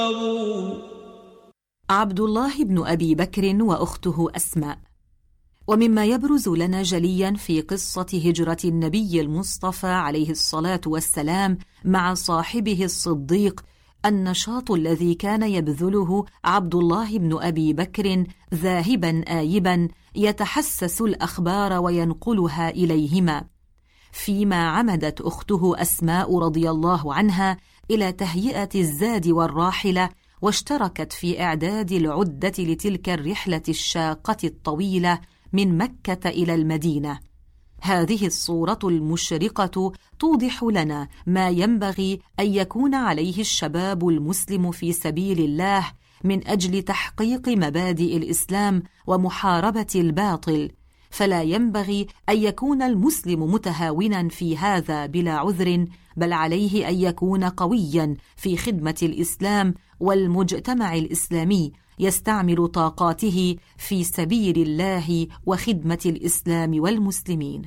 عبد الله بن أبي بكر وأخته أسماء. ومما يبرز لنا جليا في قصة هجرة النبي المصطفى عليه الصلاة والسلام مع صاحبه الصديق النشاط الذي كان يبذله عبد الله بن أبي بكر ذاهبا آيبا يتحسس الأخبار وينقلها إليهما، فيما عمدت أخته أسماء رضي الله عنها إلى تهيئة الزاد والراحلة، واشتركت في إعداد العدة لتلك الرحلة الشاقة الطويلة من مكة إلى المدينة. هذه الصورة المشرقة توضح لنا ما ينبغي أن يكون عليه الشباب المسلم في سبيل الله من أجل تحقيق مبادئ الإسلام ومحاربة الباطل، فلا ينبغي أن يكون المسلم متهاونا في هذا بلا عذر، بل عليه أن يكون قويا في خدمة الإسلام والمجتمع الإسلامي، يستعمل طاقاته في سبيل الله وخدمة الإسلام والمسلمين.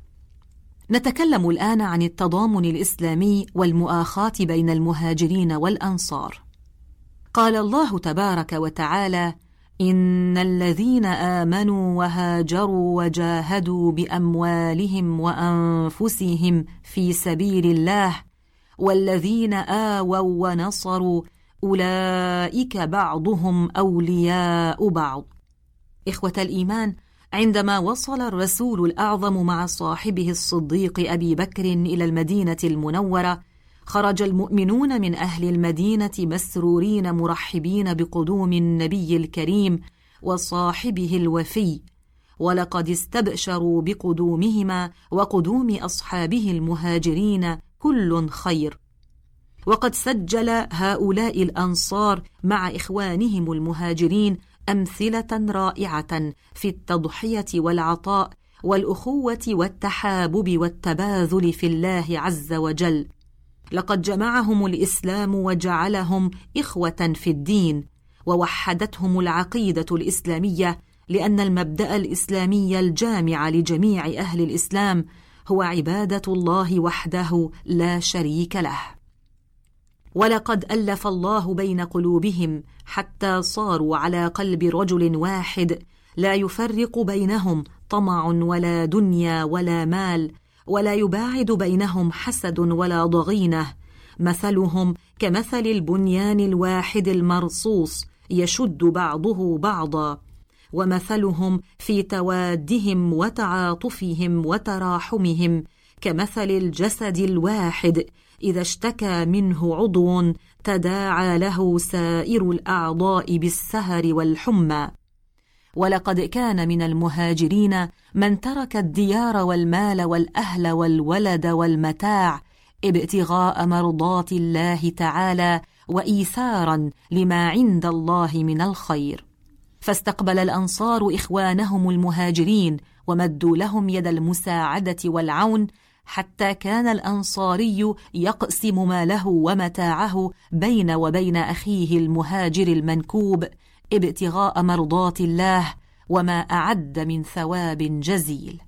نتكلم الآن عن التضامن الإسلامي والمؤاخاة بين المهاجرين والأنصار. قال الله تبارك وتعالى: إن الذين آمنوا وهاجروا وجاهدوا بأموالهم وأنفسهم في سبيل الله والذين آووا ونصروا أولئك بعضهم أولياء بعض. إخوة الإيمان، عندما وصل الرسول الأعظم مع صاحبه الصديق أبي بكر إلى المدينة المنورة، خرج المؤمنون من أهل المدينة مسرورين مرحبين بقدوم النبي الكريم وصاحبه الوفي، ولقد استبشروا بقدومهما وقدوم أصحابه المهاجرين كل خير. وقد سجل هؤلاء الأنصار مع إخوانهم المهاجرين أمثلة رائعة في التضحية والعطاء والأخوة والتحابب والتباذل في الله عز وجل. لقد جمعهم الإسلام وجعلهم إخوة في الدين، ووحدتهم العقيدة الإسلامية، لأن المبدأ الإسلامي الجامع لجميع أهل الإسلام هو عبادة الله وحده لا شريك له. ولقد ألف الله بين قلوبهم حتى صاروا على قلب رجل واحد، لا يفرق بينهم طمع ولا دنيا ولا مال، ولا يباعد بينهم حسد ولا ضغينة. مثلهم كمثل البنيان الواحد المرصوص يشد بعضه بعضا، ومثلهم في توادهم وتعاطفهم وتراحمهم كمثل الجسد الواحد إذا اشتكى منه عضو تداعى له سائر الأعضاء بالسهر والحمى. ولقد كان من المهاجرين من ترك الديار والمال والأهل والولد والمتاع ابتغاء مرضات الله تعالى وإيثارا لما عند الله من الخير، فاستقبل الأنصار إخوانهم المهاجرين ومدوا لهم يد المساعدة والعون، حتى كان الأنصاري يقسم ماله ومتاعه بين وبين أخيه المهاجر المنكوب ابتغاء مرضات الله وما أعد من ثواب جزيل.